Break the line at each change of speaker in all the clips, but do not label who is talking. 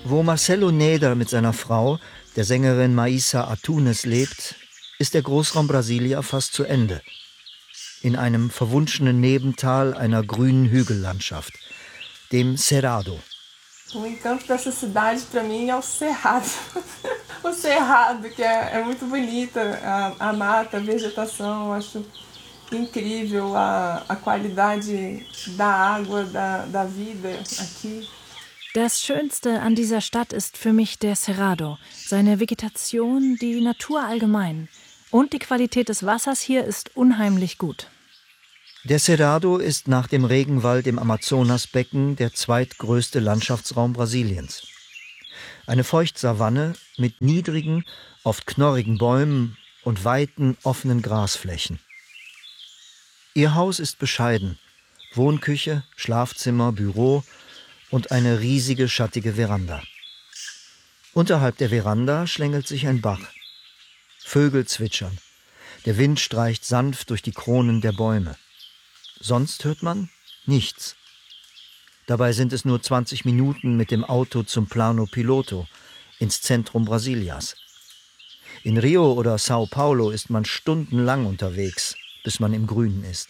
Wo Marcelo Neder mit seiner Frau, der Sängerin Maísa Antunes, lebt, ist der Großraum Brasilia fast zu Ende. In einem verwunschenen Nebental einer grünen Hügellandschaft, dem Cerrado.
O encanto dessa cidade para mim é o Cerrado. O Cerrado, que é muito bonita, a mata, a vegetação, eu acho incrível a qualidade da água, da vida aqui.
Das Schönste an dieser Stadt ist für mich der Cerrado, seine Vegetation, die Natur allgemein. Und die Qualität des Wassers hier ist unheimlich gut.
Der Cerrado ist nach dem Regenwald im Amazonasbecken der zweitgrößte Landschaftsraum Brasiliens. Eine Feuchtsavanne mit niedrigen, oft knorrigen Bäumen und weiten, offenen Grasflächen. Ihr Haus ist bescheiden: Wohnküche, Schlafzimmer, Büro und eine riesige, schattige Veranda. Unterhalb der Veranda schlängelt sich ein Bach. Vögel zwitschern. Der Wind streicht sanft durch die Kronen der Bäume. Sonst hört man nichts. Dabei sind es nur 20 Minuten mit dem Auto zum Plano Piloto, ins Zentrum Brasilias. In Rio oder Sao Paulo ist man stundenlang unterwegs, bis man im Grünen ist.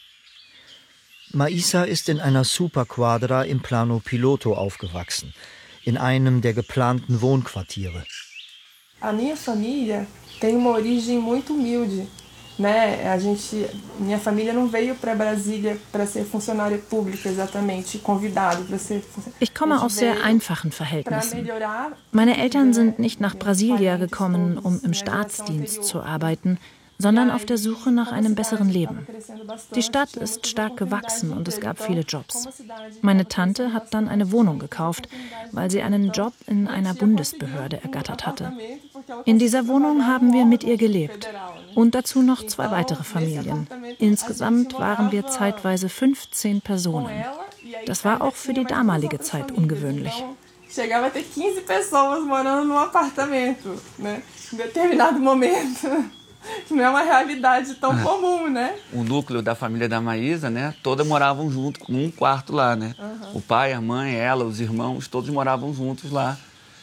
Maísa ist in einer Superquadra im Plano Piloto aufgewachsen, in einem der geplanten Wohnquartiere.
A minha família tem uma origem muito humilde. Minha família não veio para Brasília para ser funcionária pública exatamente, convidado para ser.
Ich komme aus sehr einfachen Verhältnissen. Meine Eltern sind nicht nach Brasilia gekommen, um im Staatsdienst zu arbeiten, sondern auf der Suche nach einem besseren Leben. Die Stadt ist stark gewachsen und es gab viele Jobs. Meine Tante hat dann eine Wohnung gekauft, weil sie einen Job in einer Bundesbehörde ergattert hatte. In dieser Wohnung haben wir mit ihr gelebt und dazu noch 2 weitere Familien. Insgesamt waren wir zeitweise 15 Personen. Das war auch für die damalige Zeit ungewöhnlich.
Chegava a ter 15 pessoas morando num apartamento, né? Em determinado momento. Não é uma realidade tão comum, né?
O núcleo da família da Maísa, né? Todas moravam junto, num quarto lá, né? O pai, a mãe, ela, os irmãos, todos moravam juntos lá.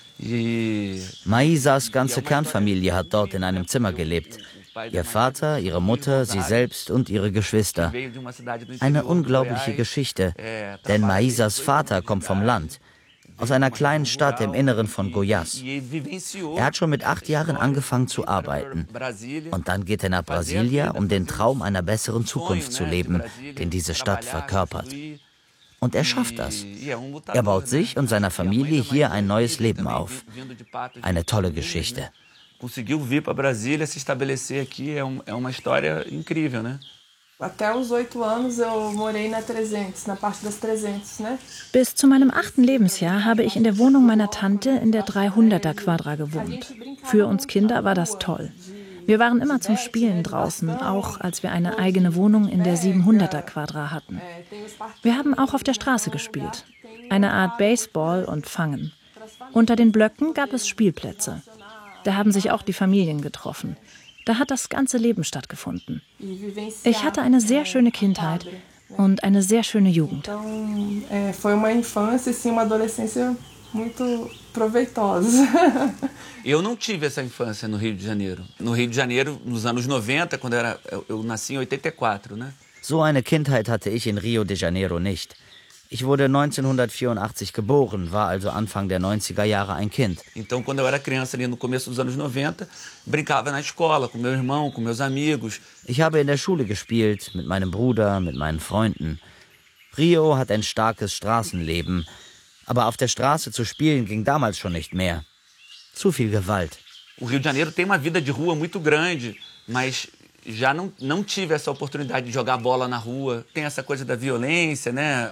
Maísas ganze Kernfamilie hat dort in einem Zimmer gelebt. Ihr Vater, ihre Mutter, sie selbst und ihre Geschwister. Eine unglaubliche Geschichte, denn Maísas Vater kommt vom Land, aus einer kleinen Stadt im Inneren von Goiás. Er hat schon mit 8 Jahren angefangen zu arbeiten. Und dann geht er nach Brasilia, um den Traum einer besseren Zukunft zu leben, den diese Stadt verkörpert. Und er schafft das. Er baut sich und seiner Familie hier ein neues Leben auf. Eine tolle Geschichte.
Conseguiu vir para Brasília, se estabelecer aqui, é uma história incrível, né?
Até os 8 anos eu morei na 300, na parte das 300, ne?
Bis zu meinem 8. Lebensjahr habe ich in der Wohnung meiner Tante in der 300er Quadra gewohnt. Für uns Kinder war das toll. Wir waren immer zum Spielen draußen, auch als wir eine eigene Wohnung in der 700er Quadra hatten. Wir haben auch auf der Straße gespielt. Eine Art Baseball und Fangen. Unter den Blöcken gab es Spielplätze. Da haben sich auch die Familien getroffen. Da hat das ganze Leben stattgefunden. Ich hatte eine sehr schöne Kindheit und eine sehr schöne Jugend.
Foi uma infância e uma adolescência muito proveitosa.
Eu não tive essa infância no Rio de Janeiro. No Rio de Janeiro, nos anos 90, quando eu nasci em 84, né?
So eine Kindheit hatte ich in Rio de Janeiro nicht. Ich wurde 1984 geboren, war also Anfang der 90er Jahre ein Kind.
Então, quando eu era criança ali no começo dos anos 90, brincava na escola com meu irmão, com meus amigos.
Ich habe in der Schule gespielt, mit meinem Bruder, mit meinen Freunden. Rio hat ein starkes Straßenleben, aber auf der Straße zu spielen ging damals schon nicht mehr. Zu viel Gewalt.
O Rio de Janeiro tem uma vida de rua muito grande, mas já não tive essa oportunidade de jogar bola na rua. Tem essa coisa da violência, né?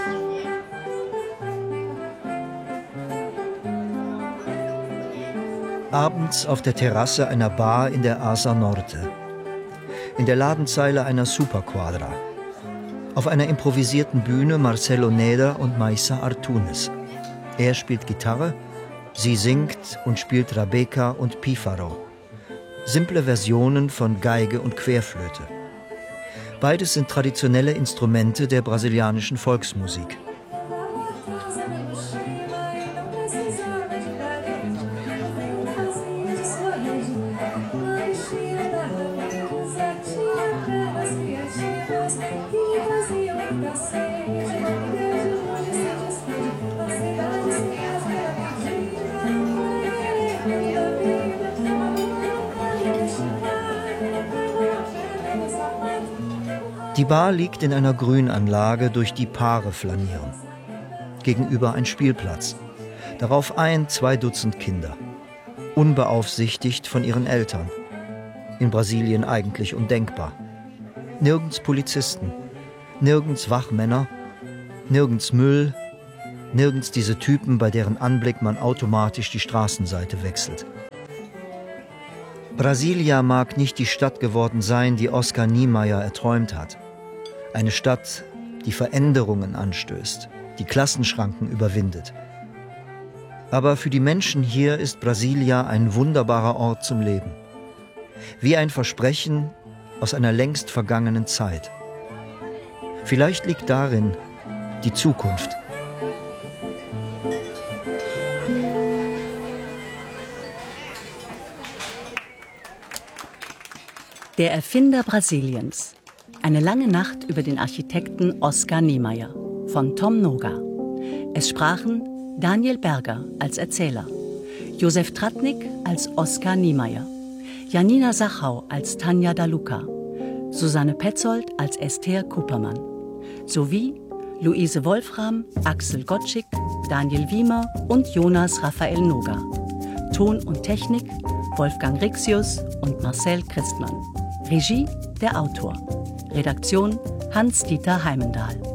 Abends auf der Terrasse einer Bar in der Asa Norte. In der Ladenzeile einer Superquadra. Auf einer improvisierten Bühne Marcelo Neder und Maísa Antunes. Er spielt Gitarre, sie singt und spielt Rabeca und Pífaro. Simple Versionen von Geige und Querflöte. Beides sind traditionelle Instrumente der brasilianischen Volksmusik. Die Bar liegt in einer Grünanlage, durch die Paare flanieren. Gegenüber ein Spielplatz. Darauf 2 Dutzend Kinder. Unbeaufsichtigt von ihren Eltern. In Brasilien eigentlich undenkbar. Nirgends Polizisten, nirgends Wachmänner, nirgends Müll, nirgends diese Typen, bei deren Anblick man automatisch die Straßenseite wechselt. Brasilia mag nicht die Stadt geworden sein, die Oscar Niemeyer erträumt hat. Eine Stadt, die Veränderungen anstößt, die Klassenschranken überwindet. Aber für die Menschen hier ist Brasilia ein wunderbarer Ort zum Leben. Wie ein Versprechen aus einer längst vergangenen Zeit. Vielleicht liegt darin die Zukunft.
Der Erfinder Brasiliens. Eine lange Nacht über den Architekten Oscar Niemeyer von Tom Noga. Es sprachen Daniel Berger als Erzähler, Josef Tratnik als Oscar Niemeyer, Janina Sachau als Tanja Daluca, Susanne Petzold als Esther Kuppermann, sowie Luise Wolfram, Axel Gottschig, Daniel Wiemer und Jonas Raphael Noga. Ton und Technik Wolfgang Rixius und Marcel Christmann. Regie der Autor. Redaktion Hans-Dieter Heimendahl.